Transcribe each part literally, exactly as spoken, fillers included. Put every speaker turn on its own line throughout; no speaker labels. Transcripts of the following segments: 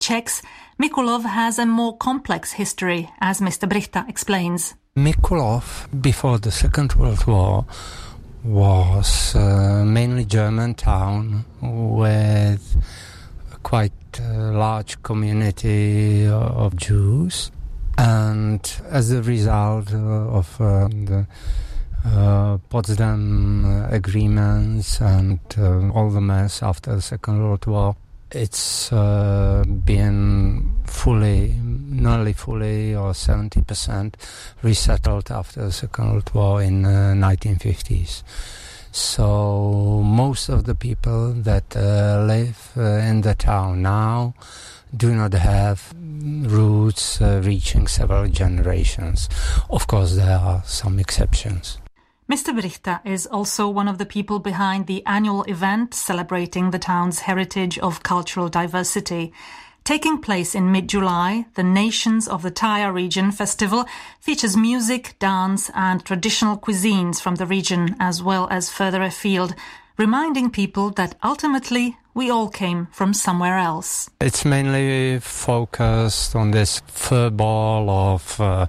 Czechs, Mikulov has a more complex history, as Mister Brychta explains.
Mikulov, before the Second World War, was uh, mainly German town with a quite uh, large community of Jews. And as a result of uh, the uh, Potsdam agreements and uh, all the mess after the Second World War, it's uh, been fully, nearly fully or seventy percent resettled after the Second World War in the uh, nineteen fifties. So most of the people that uh, live uh, in the town now do not have roots uh, reaching several generations. Of course, there are some exceptions.
Mister Brychta is also one of the people behind the annual event celebrating the town's heritage of cultural diversity. Taking place in mid-July, the Nations of the Tyre region festival features music, dance and traditional cuisines from the region as well as further afield, reminding people that ultimately we all came from somewhere else.
It's mainly focused on this furball of uh,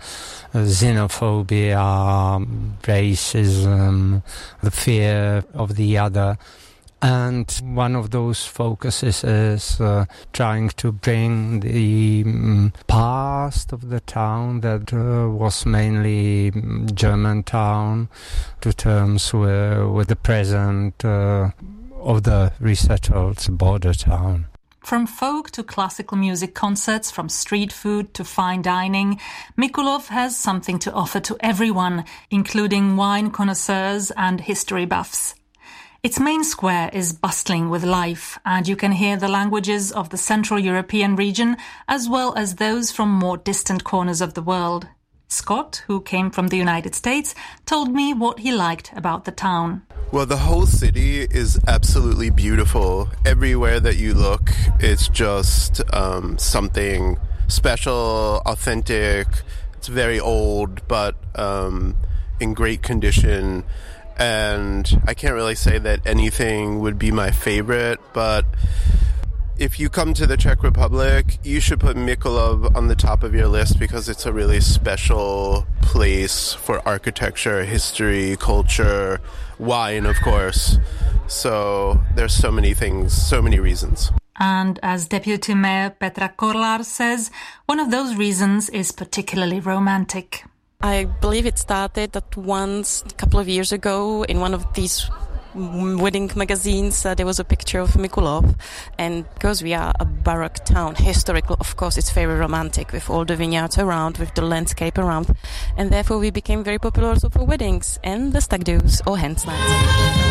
xenophobia, racism, the fear of the other. And one of those focuses is uh, trying to bring the um, past of the town that uh, was mainly German town to terms with, with the present uh, of the resettled border town.
From folk to classical music concerts, from street food to fine dining, Mikulov has something to offer to everyone, including wine connoisseurs and history buffs. Its main square is bustling with life, and you can hear the languages of the Central European region as well as those from more distant corners of the world. Scott, who came from the United States, told me what he liked about the town.
Well, the whole city is absolutely beautiful. Everywhere that you look, it's just um, something special, authentic. It's very old, but um, in great condition. And I can't really say that anything would be my favorite, but if you come to the Czech Republic, you should put Mikulov on the top of your list because it's a really special place for architecture, history, culture, wine, of course. So there's so many things, so many reasons.
And as Deputy Mayor Petra Korlar says, one of those reasons is particularly romantic.
I believe it started that once, a couple of years ago, in one of these wedding magazines, uh, there was a picture of Mikulov. And because we are a Baroque town, historical, of course, it's very romantic with all the vineyards around, with the landscape around. And therefore we became very popular also for weddings and the stag do's or hen nights.